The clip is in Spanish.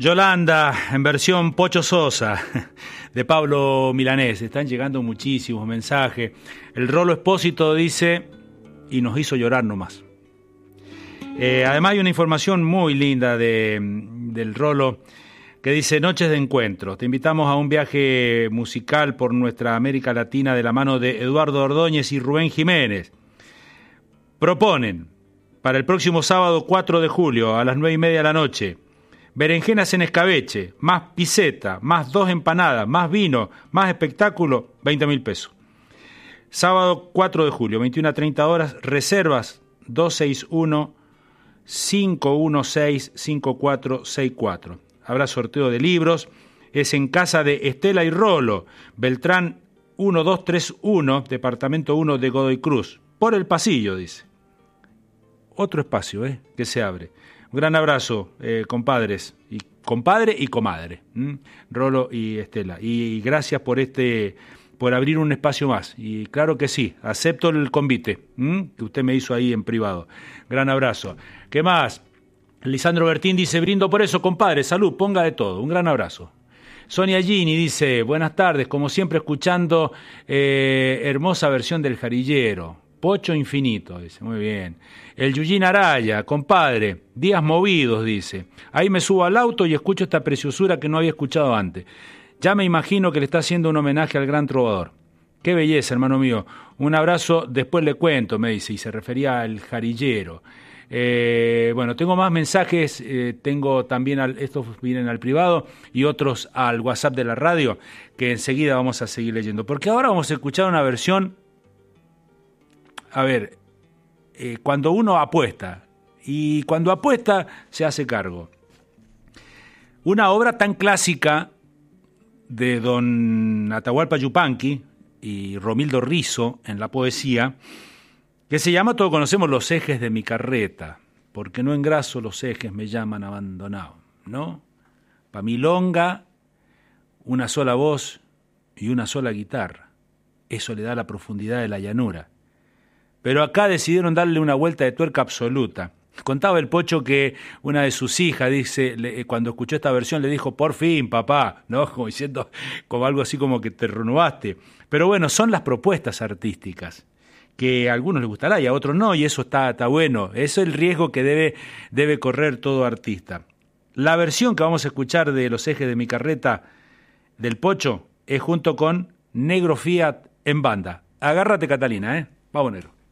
Yolanda, en versión Pocho Sosa, de Pablo Milanés. Están llegando muchísimos mensajes. El Rolo Espósito dice, y nos hizo llorar nomás. Además hay una información muy linda del Rolo, que dice, noches de encuentro. Te invitamos a un viaje musical por nuestra América Latina de la mano de Eduardo Ordóñez y Rubén Jiménez. Proponen, para el próximo sábado 4 de julio, a las 9:30 de la noche, berenjenas en escabeche, más piseta, más 2 empanadas, más vino, más espectáculo, 20.000 pesos. Sábado 4 de julio, 21:30 horas, reservas 261-516-5464. Habrá sorteo de libros, es en casa de Estela y Rolo, Beltrán 1231, departamento 1 de Godoy Cruz. Por el pasillo, dice. Otro espacio, que se abre. Un gran abrazo, compadres, y compadre y comadre, Rolo y Estela. Y gracias por abrir un espacio más. Y claro que sí, acepto el convite que usted me hizo ahí en privado. Gran abrazo. ¿Qué más? Lisandro Bertín dice, brindo por eso, compadre, salud, ponga de todo. Un gran abrazo. Sonia Gini dice, buenas tardes, como siempre escuchando hermosa versión del Jarillero. Pocho infinito, dice, muy bien. El Yuyín Araya, compadre, días movidos, dice. Ahí me subo al auto y escucho esta preciosura que no había escuchado antes. Ya me imagino que le está haciendo un homenaje al gran trovador. Qué belleza, hermano mío. Un abrazo, después le cuento, me dice, y se refería al Jarillero. Bueno, tengo más mensajes, tengo también, estos vienen al privado y otros al WhatsApp de la radio, que enseguida vamos a seguir leyendo. Porque ahora vamos a escuchar una versión, cuando uno apuesta, y cuando apuesta se hace cargo. Una obra tan clásica de don Atahualpa Yupanqui y Romildo Rizzo en la poesía, que se llama, todos conocemos, Los ejes de mi carreta, porque no engraso los ejes me llaman abandonado, ¿no? Pa' milonga, una sola voz y una sola guitarra, eso le da la profundidad de la llanura. Pero acá decidieron darle una vuelta de tuerca absoluta. Contaba el Pocho que una de sus hijas, dice, cuando escuchó esta versión le dijo, por fin, papá, ¿no? Como diciendo, como algo así como que te renovaste. Pero bueno, son las propuestas artísticas, que a algunos les gustará y a otros no, y eso está bueno. Eso es el riesgo que debe correr todo artista. La versión que vamos a escuchar de Los ejes de mi carreta del Pocho es junto con Negro Fiat en banda. Agárrate, Catalina, Vamos, negro.